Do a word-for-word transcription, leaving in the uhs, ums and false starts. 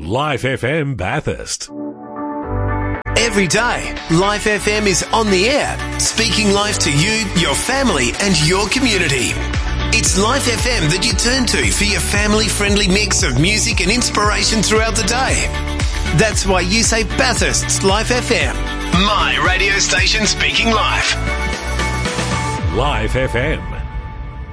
Life F M Bathurst. Every day, Life F M is on the air, speaking life to you, your family and your community. It's Life F M that you turn to for your family-friendly mix of music and inspiration throughout the day. That's why you say Bathurst's Life F M. My radio station speaking life. Life F M.